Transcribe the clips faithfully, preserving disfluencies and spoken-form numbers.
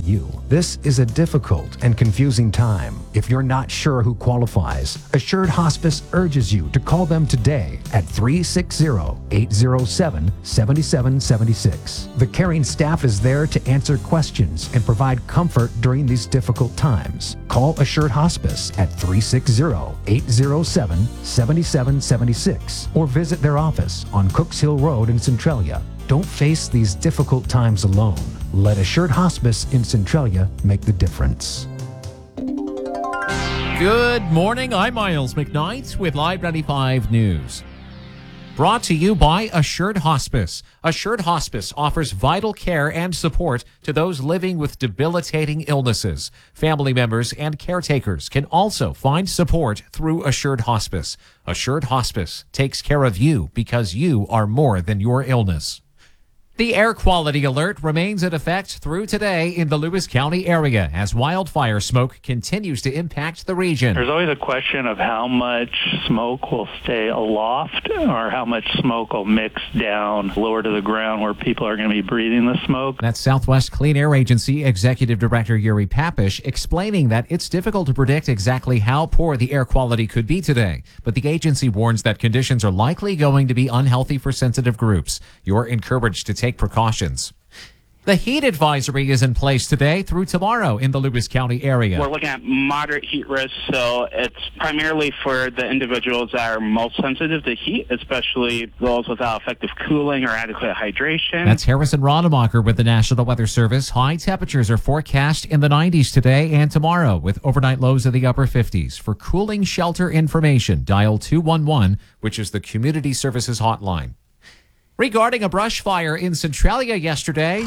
you. This is a difficult and confusing time. If you're not sure who qualifies, Assured Hospice urges you to call them today at three six zero, eight zero seven, seven seven seven six. The caring staff is there to answer questions and provide comfort during these difficult times. Call Assured Hospice at three six zero, eight zero seven, seven seven seven six or visit their office on Cooks Hill Road in Centralia. Don't face these difficult times alone. Let Assured Hospice in Centralia make the difference. Good morning. I'm Miles McKnight with Live ninety-five News. Brought to you by Assured Hospice. Assured Hospice offers vital care and support to those living with debilitating illnesses. Family members and caretakers can also find support through Assured Hospice. Assured Hospice takes care of you because you are more than your illness. The air quality alert remains in effect through today in the Lewis County area as wildfire smoke continues to impact the region. There's always a question of how much smoke will stay aloft or how much smoke will mix down lower to the ground where people are going to be breathing the smoke. That's Southwest Clean Air Agency Executive Director Yuri Papish explaining that it's difficult to predict exactly how poor the air quality could be today, but the agency warns that conditions are likely going to be unhealthy for sensitive groups. You're encouraged to take Take precautions. The heat advisory is in place today through tomorrow in the Lewis County area. We're looking at moderate heat risk, so it's primarily for the individuals that are most sensitive to heat, especially those without effective cooling or adequate hydration. That's Harrison Rodemacher with the National Weather Service. High temperatures are forecast in the nineties today and tomorrow with overnight lows in the upper fifties. For cooling shelter information, dial two one one, which is the Community Services Hotline. Regarding a brush fire in Centralia yesterday,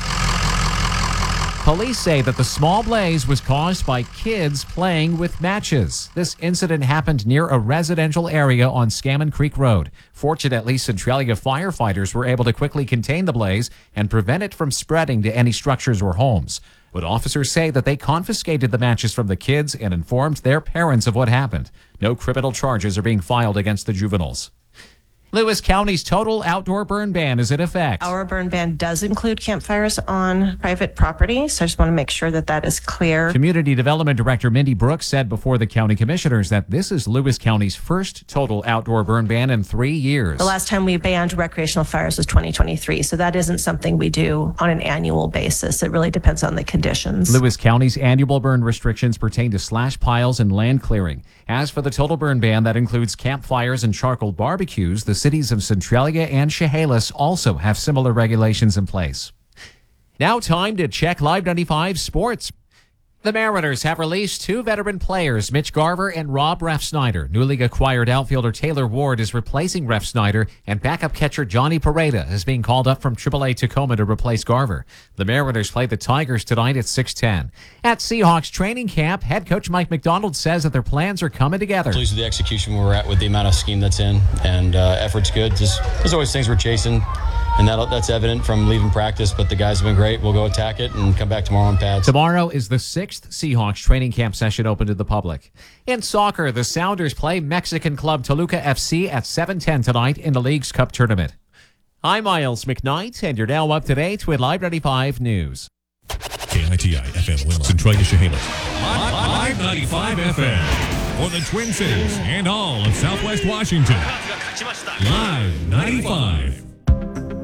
police say that the small blaze was caused by kids playing with matches. This incident happened near a residential area on Scammon Creek Road. Fortunately, Centralia firefighters were able to quickly contain the blaze and prevent it from spreading to any structures or homes. But officers say that they confiscated the matches from the kids and informed their parents of what happened. No criminal charges are being filed against the juveniles. Lewis County's total outdoor burn ban is in effect. Our burn ban does include campfires on private property, so I just want to make sure that that is clear. Community Development Director Mindy Brooks said before the county commissioners that this is Lewis County's first total outdoor burn ban in three years. The last time we banned recreational fires was twenty twenty-three, so that isn't something we do on an annual basis. It really depends on the conditions. Lewis County's annual burn restrictions pertain to slash piles and land clearing. As for the total burn ban, that includes campfires and charcoal barbecues. The cities of Centralia and Chehalis also have similar regulations in place. Now time to check Live ninety-five Sports. The Mariners have released two veteran players, Mitch Garver and Rob Refsnyder. Newly acquired outfielder Taylor Ward is replacing Refsnyder, and backup catcher Johnny Pareda is being called up from triple A Tacoma to replace Garver. The Mariners play the Tigers tonight at six ten. At Seahawks training camp, head coach Mike McDonald says that their plans are coming together. Pleased with the execution where we're at with the amount of scheme that's in, and uh, effort's good. Just, there's always things we're chasing, and that, that's evident from leaving practice, but the guys have been great. We'll go attack it and come back tomorrow on pads. Tomorrow is the sixth Seahawks training camp session open to the public. In soccer, the Sounders play Mexican club Toluca F C at seven ten tonight in the League's Cup tournament. I'm Miles McKnight, and you're now up to date with Live ninety-five News. K I T I F M Winlow, Centralia, Chehalis. Live ninety-five F M for the Twin Cities and all of Southwest Washington. Live ninety-five.